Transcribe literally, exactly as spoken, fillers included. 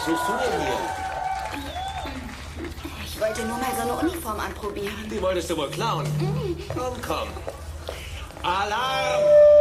Was suchst du denn hier? Ich wollte nur mal so eine Uniform anprobieren. Die wolltest du wohl klauen? Komm, komm. Alarm!